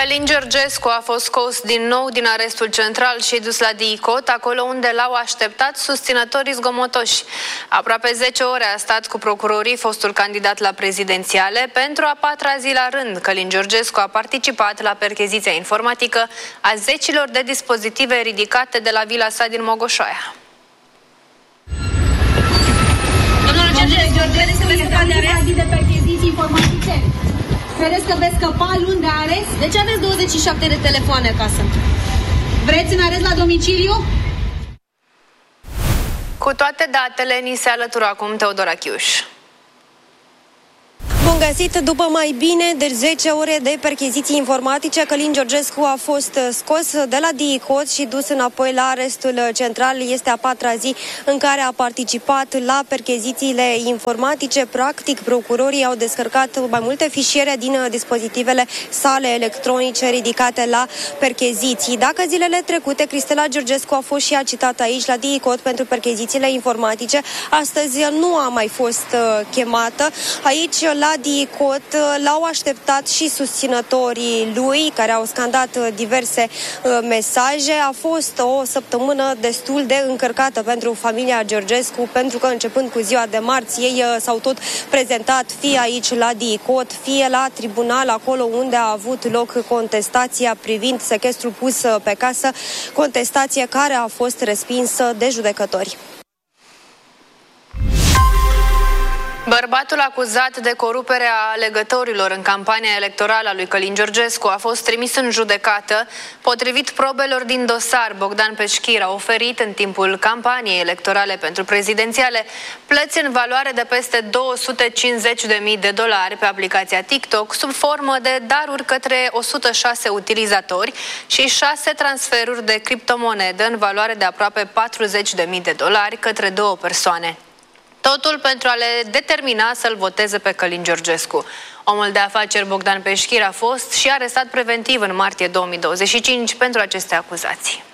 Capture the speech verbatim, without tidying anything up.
Călin Georgescu a fost scos din nou din arestul central și dus la DICOT, acolo unde l-au așteptat susținătorii zgomotoși. Aproape zece ore a stat cu procurorii fostul candidat la prezidențiale. Pentru a patra zi la rând, Călin Georgescu a participat la percheziția informatică a zecilor de dispozitive ridicate de la vila sa din Mogoșoaia. Domnul Georgescu, credeți că veți scăpa de arest? De percheziții informatice? Credeți că veți scăpa luni de arest? De ce aveți douăzeci și șapte de telefoane acasă? Vreți în arest la domiciliu? Cu toate datele, ni se alătură acum Teodora Chiuș. Bun găsit! După mai bine de zece ore de percheziții informatice, Călin Georgescu a fost scos de la DICOT și dus înapoi la arestul central. Este a patra zi în care a participat la perchezițiile informatice. Practic, procurorii au descărcat mai multe fișiere din dispozitivele sale electronice ridicate la percheziții. Dacă zilele trecute Cristela Georgescu a fost și ea citată aici la DICOT pentru perchezițiile informatice, astăzi nu a mai fost chemată. Aici, la DICOT, l-au așteptat și susținătorii lui, care au scandat diverse uh, mesaje. A fost o săptămână destul de încărcată pentru familia Georgescu, pentru că începând cu ziua de marți, ei uh, s-au tot prezentat fie aici la DICOT, fie la tribunal, acolo unde a avut loc contestația privind sechestrul pus uh, pe casă, contestație care a fost respinsă de judecători. Bărbatul acuzat de coruperea alegătorilor în campania electorală a lui Călin Georgescu a fost trimis în judecată. Potrivit probelor din dosar, Bogdan Peșchir a oferit în timpul campaniei electorale pentru prezidențiale plăți în valoare de peste două sute cincizeci de mii de dolari pe aplicația TikTok sub formă de daruri către o sută șase utilizatori și șase transferuri de criptomonedă în valoare de aproape patruzeci de mii de dolari către două persoane. Totul pentru a le determina să-l voteze pe Călin Georgescu. Omul de afaceri Bogdan Peșchir a fost și arestat preventiv în martie două mii douăzeci și cinci pentru aceste acuzații.